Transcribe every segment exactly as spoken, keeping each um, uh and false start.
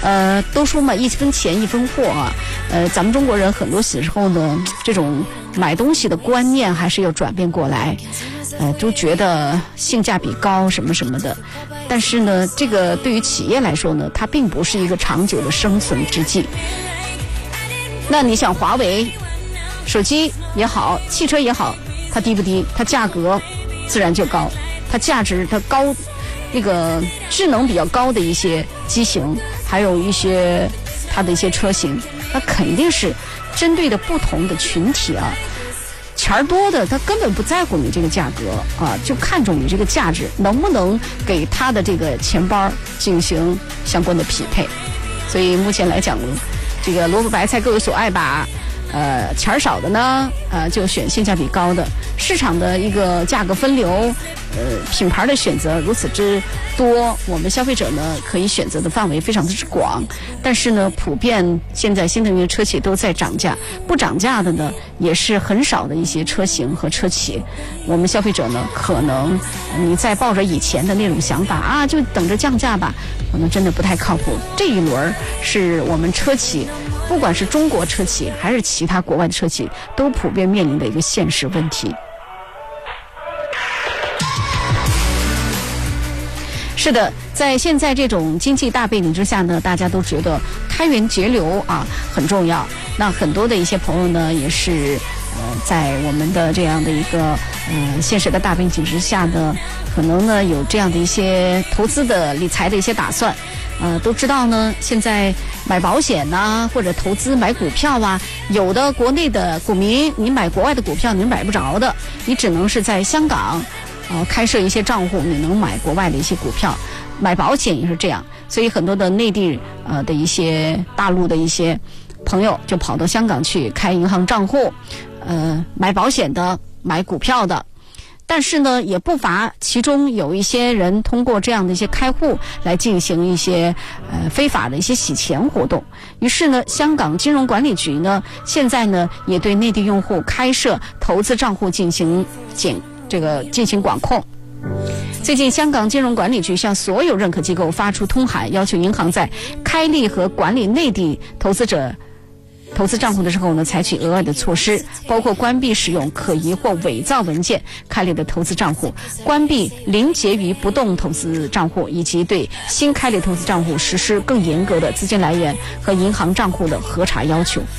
呃，都说嘛，一分钱一分货啊。呃，咱们中国人很多时候呢，这种买东西的观念还是要转变过来。呃，都觉得性价比高什么什么的，但是呢，这个对于企业来说呢，它并不是一个长久的生存之计。那你想，华为手机也好，汽车也好，它低不低？它价格自然就高，它价值它高，那个智能比较高的一些机型，还有一些它的一些车型，那肯定是针对的不同的群体啊。钱儿多的他根本不在乎你这个价格啊，就看重你这个价值能不能给他的这个钱包进行相关的匹配。所以目前来讲，这个萝卜白菜各有所爱吧。呃，钱儿少的呢，呃，就选性价比高的。市场的一个价格分流，呃，品牌的选择如此之多，我们消费者呢可以选择的范围非常的之广。但是呢，普遍现在新能源车企都在涨价，不涨价的呢也是很少的一些车型和车企。我们消费者呢，可能你再抱着以前的那种想法啊，就等着降价吧，可能真的不太靠谱。这一轮是我们车企，不管是中国车企还是其他国外的车企，都普遍面临的一个现实问题。是的，在现在这种经济大背景之下呢，大家都觉得开源节流啊很重要。那很多的一些朋友呢，也是呃在我们的这样的一个呃现实的大背景之下呢，可能呢有这样的一些投资的理财的一些打算。呃，都知道呢，现在买保险呐，或者投资买股票啊，有的国内的股民，你买国外的股票你买不着的，你只能是在香港呃开设一些账户，你能买国外的一些股票。买保险也是这样，所以很多的内地呃的一些大陆的一些朋友就跑到香港去开银行账户，呃买保险的，买股票的。但是呢，也不乏其中有一些人通过这样的一些开户来进行一些呃非法的一些洗钱活动。于是呢，香港金融管理局呢，现在呢也对内地用户开设投资账户进行检这个进行管控。最近，香港金融管理局向所有认可机构发出通函，要求银行在开立和管理内地投资者投资账户的时候呢，采取额外的措施，包括关闭使用可疑或伪造文件开立的投资账户，关闭零结余不动投资账户，以及对新开立投资账户实施更严格的资金来源和银行账户的核查要求。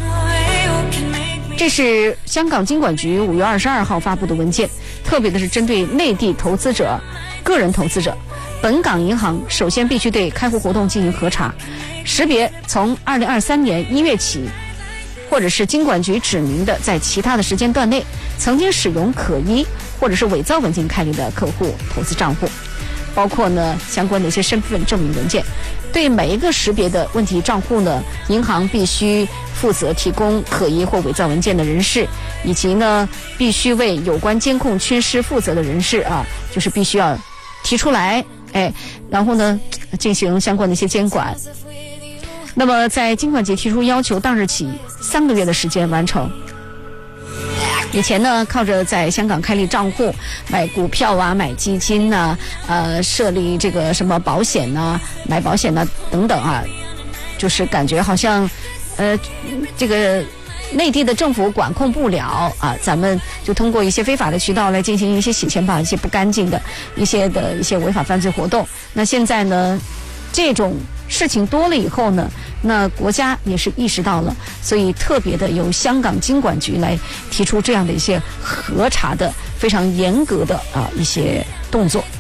这是香港金管局五月二十二号发布的文件，特别的是针对内地投资者、个人投资者，本港银行首先必须对开户活动进行核查，识别从二零二三年一月起，或者是金管局指明的在其他的时间段内曾经使用可疑或者是伪造文件开立的客户投资账户，包括呢相关的一些身份证明文件。对每一个识别的问题账户呢，银行必须负责提供可疑或伪造文件的人士，以及呢必须为有关监控缺失负责的人士啊，就是必须要提出来，哎，然后呢进行相关的一些监管。那么在金管局提出要求当日起三个月的时间完成。以前呢，靠着在香港开立账户、买股票啊、买基金呐、啊、呃，设立这个什么保险呐、啊、买保险呐、啊、等等啊，就是感觉好像，呃，这个内地的政府管控不了啊，咱们就通过一些非法的渠道来进行一些洗钱，把一些不干净的一些的一些违法犯罪活动。那现在呢，这种事情多了以后呢，那国家也是意识到了，所以特别的由香港金管局来提出这样的一些核查的非常严格的啊一些动作。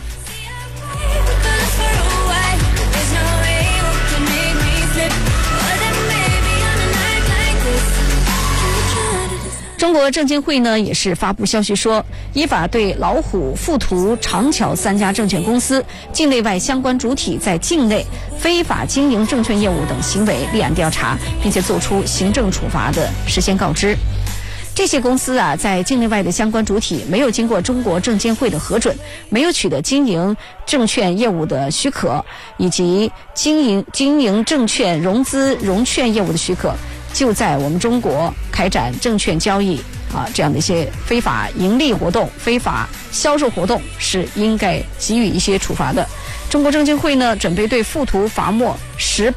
中国证监会呢也是发布消息说，依法对老虎、富途、长巧三家证券公司境内外相关主体在境内非法经营证券业务等行为立案调查，并且作出行政处罚的事先告知。这些公司啊，在境内外的相关主体没有经过中国证监会的核准，没有取得经营证券业务的许可，以及经营经营证券融资融券业务的许可，就在我们中国开展证券交易啊这样的一些非法盈利活动、非法销售活动，是应该给予一些处罚的。中国证监会呢，准备对富途罚没十